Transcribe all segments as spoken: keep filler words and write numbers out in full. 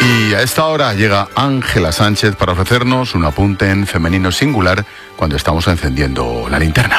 Y a esta hora llega Ángela Sánchez para ofrecernos un apunte en femenino singular cuando estamos encendiendo la linterna.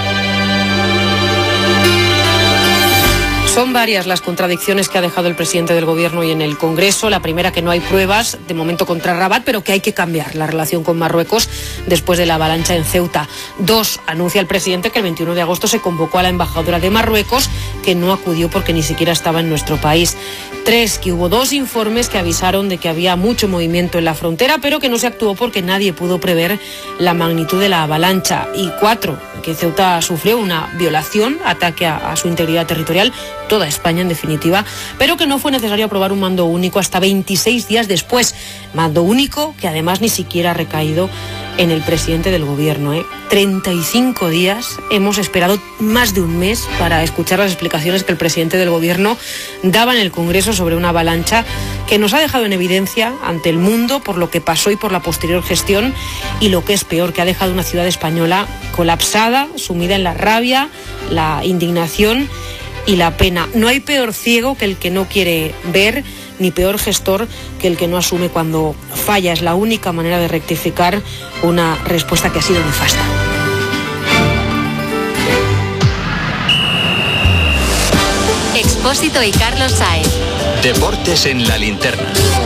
Son varias las contradicciones que ha dejado el presidente del Gobierno y en el Congreso. La primera, que no hay pruebas de momento contra Rabat, pero que hay que cambiar la relación con Marruecos después de la avalancha en Ceuta. Dos, anuncia el presidente que el veintiuno de agosto se convocó a la embajadora de Marruecos, que no acudió porque ni siquiera estaba en nuestro país. Tres, que hubo dos informes que avisaron de que había mucho movimiento en la frontera, pero que no se actuó porque nadie pudo prever la magnitud de la avalancha. Y cuatro, que Ceuta sufrió una violación, ataque a, a su integridad territorial, toda España en definitiva, pero que no fue necesario aprobar un mando único hasta veintiséis días después. Mando único que además ni siquiera ha recaído en el presidente del Gobierno. ¿eh? treinta y cinco días, hemos esperado más de un mes para escuchar las explicaciones que el presidente del Gobierno daba en el Congreso sobre una avalancha que nos ha dejado en evidencia ante el mundo por lo que pasó y por la posterior gestión, y lo que es peor, que ha dejado una ciudad española colapsada, sumida en la rabia, la indignación y la pena. No hay peor ciego que el que no quiere ver, ni peor gestor que el que no asume cuando falla. Es la única manera de rectificar una respuesta que ha sido nefasta. Expósito y Carlos Saez. Deportes en la linterna.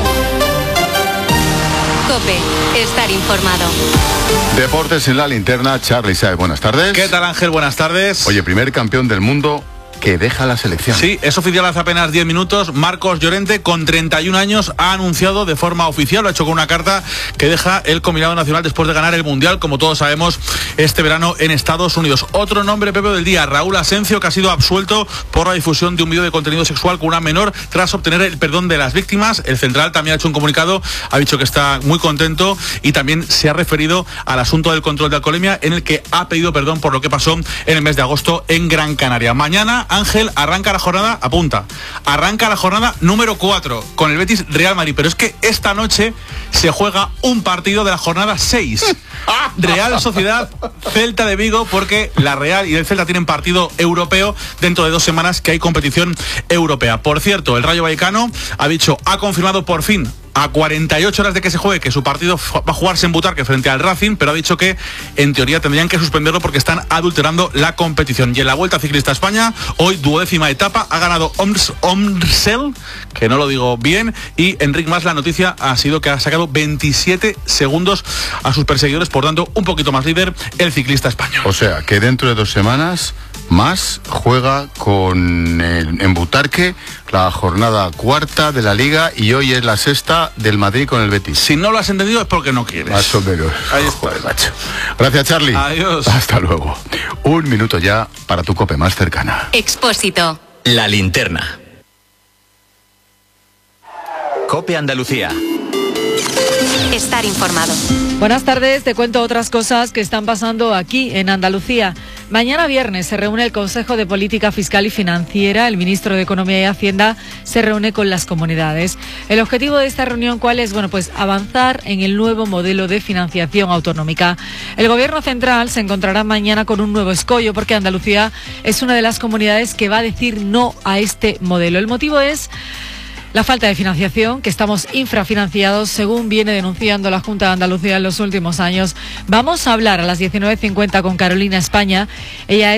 COPE, estar informado. Deportes en la linterna, Charly Saez, buenas tardes. ¿Qué tal, Ángel? Buenas tardes. Oye, primer campeón del mundo que deja la selección. Sí, es oficial hace apenas diez minutos. Marcos Llorente, con treinta y un años, ha anunciado de forma oficial, lo ha hecho con una carta que deja el combinado nacional después de ganar el Mundial, como todos sabemos, este verano en Estados Unidos. Otro nombre, Pepe, del día, Raúl Asencio, que ha sido absuelto por la difusión de un vídeo de contenido sexual con una menor tras obtener el perdón de las víctimas. El central también ha hecho un comunicado, ha dicho que está muy contento y también se ha referido al asunto del control de alcoholemia, en el que ha pedido perdón por lo que pasó en el mes de agosto en Gran Canaria. Mañana, Ángel, arranca la jornada, apunta, arranca la jornada número cuatro con el Betis Real Madrid, pero es que esta noche se juega un partido de la jornada seis. Real Sociedad Celta de Vigo, porque la Real y el Celta tienen partido europeo dentro de dos semanas que hay competición europea. Por cierto, el Rayo Vallecano ha dicho, ha confirmado por fin, a cuarenta y ocho horas de que se juegue, que su partido va a jugarse en Butarque frente al Racing, pero ha dicho que en teoría tendrían que suspenderlo porque están adulterando la competición. Y en la Vuelta Ciclista a España, hoy duodécima etapa, ha ganado Oms, Omsel, que no lo digo bien, y Enric Mas, la noticia ha sido que ha sacado veintisiete segundos a sus perseguidores, por tanto un poquito más líder el ciclista español. O sea, que dentro de dos semanas Mas juega con el, en Butarque la jornada cuarta de la Liga, y hoy es la sexta del Madrid con el Betis. Si no lo has entendido es porque no quieres. Más o menos. Ahí está. Joder, macho. Gracias, Charly. Adiós. Hasta luego. Un minuto ya para tu COPE más cercana. Expósito. La linterna. COPE Andalucía. Estar informado. Buenas tardes, te cuento otras cosas que están pasando aquí en Andalucía. Mañana viernes se reúne el Consejo de Política Fiscal y Financiera. El ministro de Economía y Hacienda se reúne con las comunidades. El objetivo de esta reunión, ¿cuál es? Bueno, pues avanzar en el nuevo modelo de financiación autonómica. El Gobierno central se encontrará mañana con un nuevo escollo, porque Andalucía es una de las comunidades que va a decir no a este modelo. El motivo es la falta de financiación, que estamos infrafinanciados, según viene denunciando la Junta de Andalucía en los últimos años. Vamos a hablar a las diecinueve cincuenta con Carolina España. Ella es